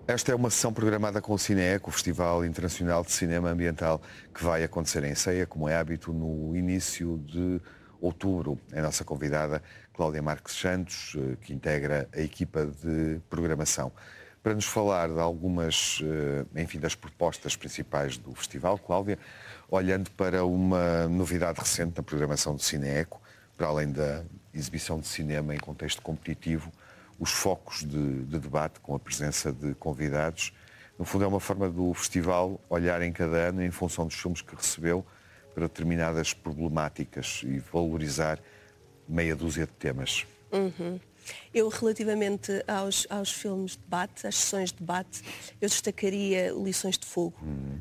Esta é uma sessão programada com o Cineeco, o Festival Internacional de Cinema Ambiental, que vai acontecer em Ceia, como é hábito, no início de outubro. É a nossa convidada, Cláudia Marques Santos, que integra a equipa de programação. Para nos falar de algumas, enfim, das propostas principais do festival, Cláudia, olhando para uma novidade recente na programação do Cineeco, para além da exibição de cinema em contexto competitivo, os focos de debate com a presença de convidados. No fundo, é uma forma do festival olhar em cada ano, em função dos filmes que recebeu, para determinadas problemáticas e valorizar meia dúzia de temas. Eu, relativamente aos filmes de debate, às sessões de debate, eu destacaria Lições de Fogo.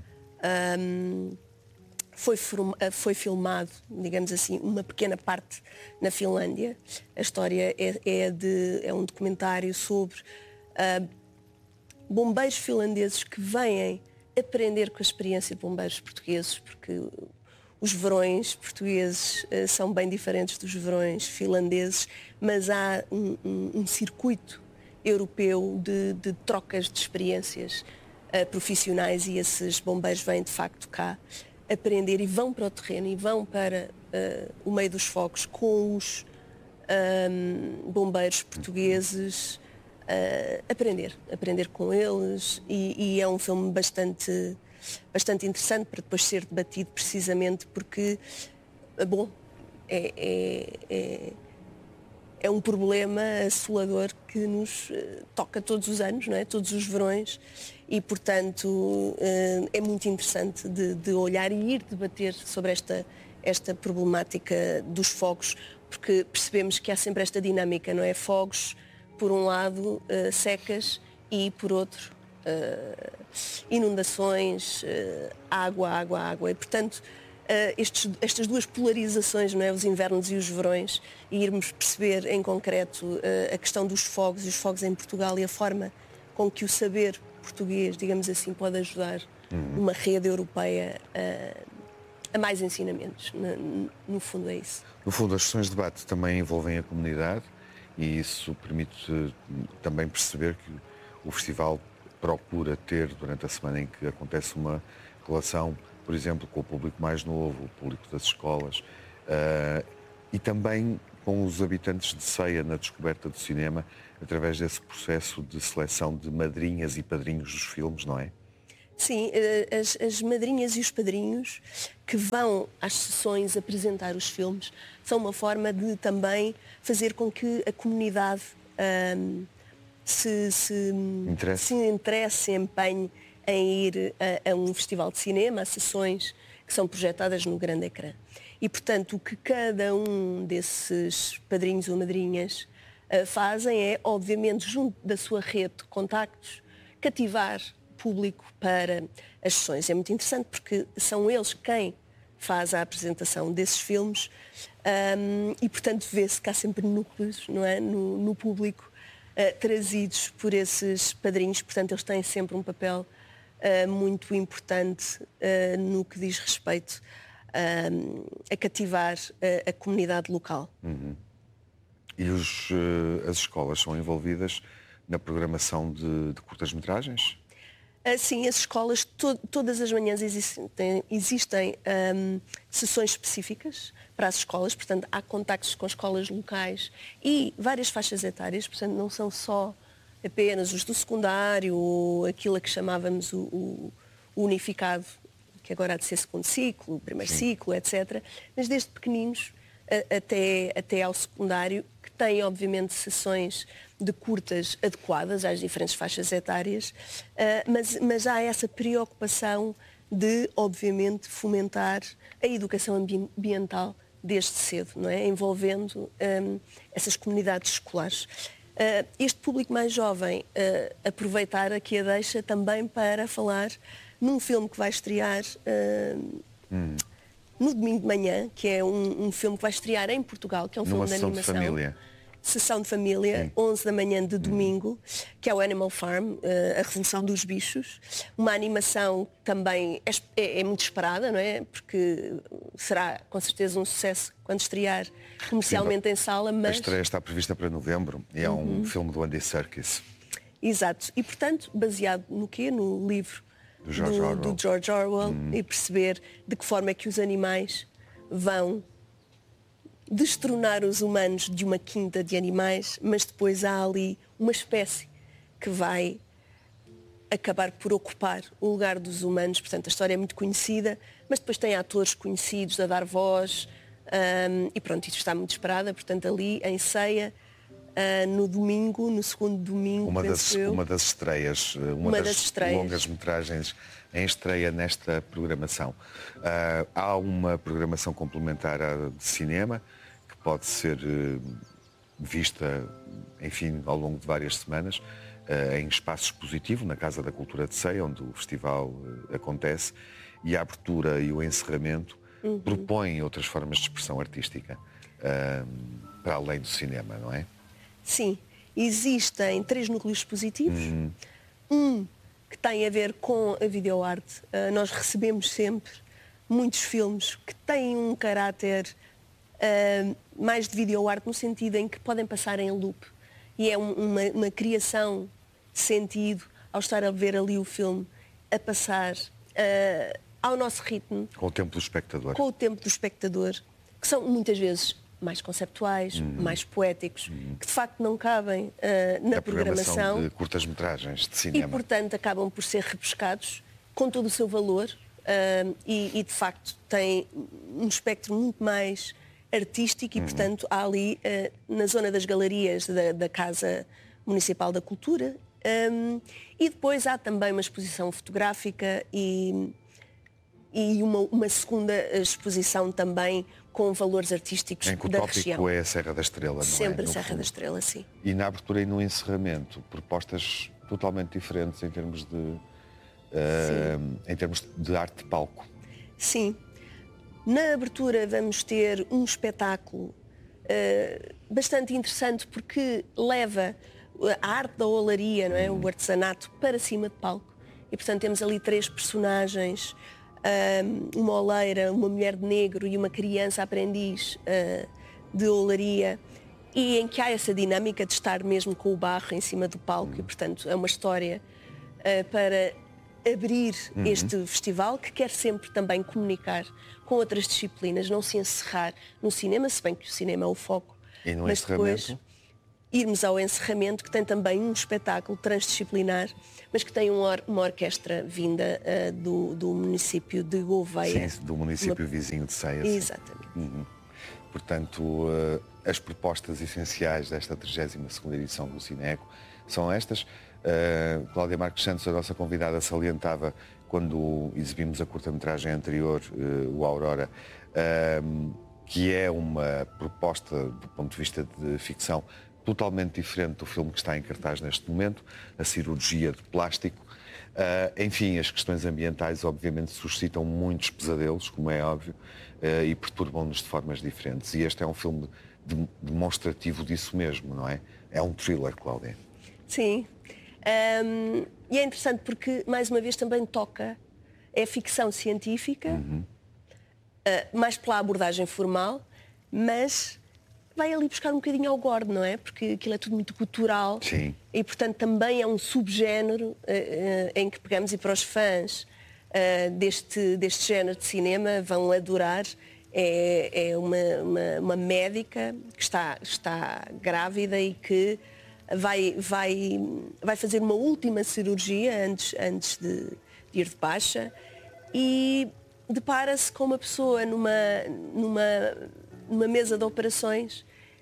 Foi filmado, digamos assim, uma pequena parte na Finlândia. A história é um documentário sobre bombeiros finlandeses que vêm aprender com a experiência de bombeiros portugueses, porque os verões portugueses são bem diferentes dos verões finlandeses, mas há um circuito europeu de trocas de experiências profissionais, e esses bombeiros vêm de facto cá aprender e vão para o terreno e vão para o meio dos fogos com os bombeiros portugueses, aprender com eles, e é um filme bastante interessante para depois ser debatido, precisamente porque, bom, é um problema assolador que nos toca todos os anos, não é? Todos os verões, e portanto é muito interessante de olhar e ir debater sobre esta problemática dos fogos, porque percebemos que há sempre esta dinâmica, não é? Fogos, por um lado, secas, e por outro, inundações, água, e portanto estas duas polarizações, não é? Os invernos e os verões, e irmos perceber em concreto a questão dos fogos e os fogos em Portugal e a forma com que o saber português, digamos assim, pode ajudar uma rede europeia a mais ensinamentos. No fundo é isso. No fundo, as sessões de debate também envolvem a comunidade, e isso permite também perceber que o festival procura ter, durante a semana em que acontece uma relação, por exemplo, com o público mais novo, o público das escolas, e também com os habitantes de Ceia na descoberta do cinema, através desse processo de seleção de madrinhas e padrinhos dos filmes, não é? Sim, as madrinhas e os padrinhos que vão às sessões apresentar os filmes são uma forma de também fazer com que a comunidade se interesse, se empenhe em ir a um festival de cinema, a sessões que são projetadas no grande ecrã. E, portanto, o que cada um desses padrinhos ou madrinhas fazem é, obviamente, junto da sua rede de contactos, cativar público para as sessões. É muito interessante porque são eles quem faz a apresentação desses filmes, e, portanto, vê-se que há sempre núcleos, não é? no público, trazidos por esses padrinhos. Portanto, eles têm sempre um papel muito importante no que diz respeito a cativar a comunidade local. E as escolas são envolvidas na programação de curtas-metragens? Sim, as escolas, todas as manhãs existem sessões específicas para as escolas, portanto há contactos com escolas locais e várias faixas etárias, portanto não são só apenas os do secundário, ou aquilo a que chamávamos o unificado, que agora há de ser segundo ciclo, primeiro ciclo, etc. Mas desde pequeninos até ao secundário, que têm obviamente sessões de curtas adequadas às diferentes faixas etárias, mas há essa preocupação de, obviamente, fomentar a educação ambiental desde cedo, não é? Envolvendo essas comunidades escolares. Este público mais jovem aproveitar aqui a deixa também para falar num filme que vai estrear no domingo de manhã, que é um filme que vai estrear em Portugal, que é um filme de animação. De família. Sessão de família, 11 da manhã de domingo, que é o Animal Farm, a Revolução dos Bichos. Uma animação também é muito esperada, não é? Porque será com certeza um sucesso quando estrear comercialmente em sala, mas... A estreia está prevista para novembro e é um filme do Andy Serkis. Exato. E, portanto, baseado no quê? No livro Do George Orwell e perceber de que forma é que os animais vão destronar os humanos de uma quinta de animais, mas depois há ali uma espécie que vai acabar por ocupar o lugar dos humanos. Portanto, a história é muito conhecida, mas depois tem atores conhecidos a dar voz, e pronto, isto está muito esperada. Portanto, ali em ceia, no domingo, no segundo domingo, uma das estreias, uma das estreias. longas-metragens em estreia nesta programação. Há uma programação complementar de cinema que pode ser vista, enfim, ao longo de várias semanas, em espaço expositivo, na Casa da Cultura de Ceia, onde o festival acontece, e a abertura e o encerramento propõem outras formas de expressão artística, para além do cinema, não é? Sim, existem 3 núcleos expositivos. Um que tem a ver com a videoarte. Nós recebemos sempre muitos filmes que têm um caráter mais de videoarte, no sentido em que podem passar em loop. E é uma criação de sentido ao estar a ver ali o filme, a passar ao nosso ritmo. Com o tempo do espectador. Com o tempo do espectador, que são muitas vezes mais conceptuais, mais poéticos, que de facto não cabem na programação de curtas-metragens de cinema. E, portanto, acabam por ser repescados com todo o seu valor e de facto, têm um espectro muito mais artístico e, portanto, há ali, na zona das galerias da Casa Municipal da Cultura, e depois há também uma exposição fotográfica e uma segunda exposição também com valores artísticos em que o da tópico região. É a Serra da Estrela, não Sempre é? a Serra da Estrela, sim. E na abertura e no encerramento, propostas totalmente diferentes em termos de arte de palco. Sim. Na abertura vamos ter um espetáculo bastante interessante, porque leva a arte da olaria, não é? O artesanato para cima de palco. E, portanto, temos ali 3 personagens, uma oleira, uma mulher de negro e uma criança aprendiz de olaria, e em que há essa dinâmica de estar mesmo com o barro em cima do palco. E, portanto, é uma história para abrir este festival, que quer sempre também comunicar com outras disciplinas, não se encerrar no cinema, se bem que o cinema é o foco. E no mas encerramento? Depois irmos ao encerramento, que tem também um espetáculo transdisciplinar, mas que tem uma orquestra vinda do município de Gouveia. Sim, do município vizinho de Ceia. Exatamente. Portanto, as propostas essenciais desta 32ª edição do Cineco são estas. Cláudia Marques Santos, a nossa convidada, salientava, quando exibimos a curta-metragem anterior, o Aurora, que é uma proposta, do ponto de vista de ficção, totalmente diferente do filme que está em cartaz neste momento, a cirurgia de plástico. Enfim, as questões ambientais obviamente suscitam muitos pesadelos, como é óbvio, e perturbam-nos de formas diferentes. E este é um filme demonstrativo disso mesmo, não é? É um thriller, Cláudia. Sim. E é interessante porque, mais uma vez, também toca, é ficção científica, mais pela abordagem formal, mas vai ali buscar um bocadinho ao gore, não é? Porque aquilo é tudo muito cultural. Sim. E, portanto, também é um subgénero em que pegamos, e para os fãs deste género de cinema vão adorar. É uma médica que está grávida e que vai fazer uma última cirurgia antes de ir de baixa, e depara-se com uma pessoa numa mesa de operações.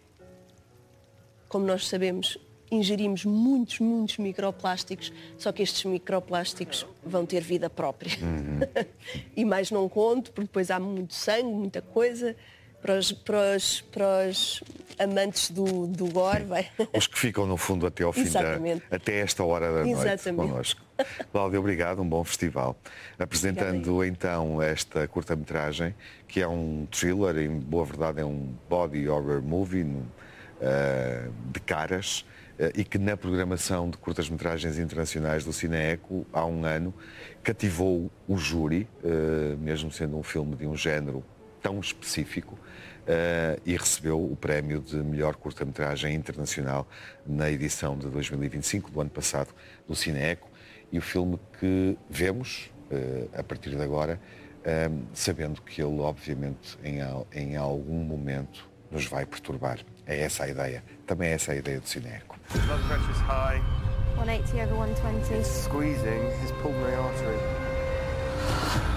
Como nós sabemos, ingerimos muitos microplásticos, só que estes microplásticos vão ter vida própria. E mais não conto, porque depois há muito sangue, muita coisa. Para os amantes do gore, vai. Os que ficam no fundo até ao fim até esta hora da noite connosco. Cláudia, obrigado, um bom festival. Apresentando então esta curta-metragem, que é um thriller, em boa verdade é um body horror movie de caras, e que na programação de curtas-metragens internacionais do Cineco, há um ano, cativou o júri, mesmo sendo um filme de um género tão específico, e recebeu o prémio de melhor curta-metragem internacional na edição de 2025, do ano passado, do Cineeco. E o filme que vemos, a partir de agora, sabendo que ele, obviamente, em algum momento nos vai perturbar. É essa a ideia. Também é essa a ideia do Cineeco. Blood pressure's high. 180 over 120. Squeezing his pulmonary artery.